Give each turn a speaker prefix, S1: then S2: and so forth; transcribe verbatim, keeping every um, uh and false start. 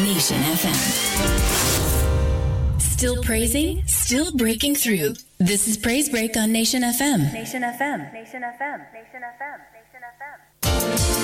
S1: Nation F M. Still praising, still breaking through. This is Praise Break on Nation F M. Nation F M. Nation F M. Nation F M. Nation F M.